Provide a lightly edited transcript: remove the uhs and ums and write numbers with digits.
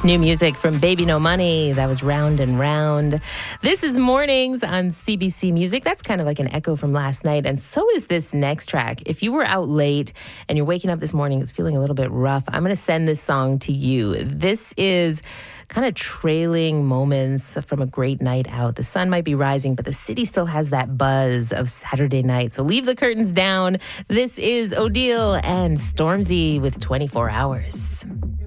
New music from Baby No Money. That was Round and Round. This is Mornings on CBC Music. That's kind of like an echo from last night. And so is this next track. If you were out late and you're waking up this morning, it's feeling a little bit rough, I'm going to send this song to you. This is kind of trailing moments from a great night out. The sun might be rising, but the city still has that buzz of Saturday night. So leave the curtains down. This is Odile and Stormzy with 24 Hours.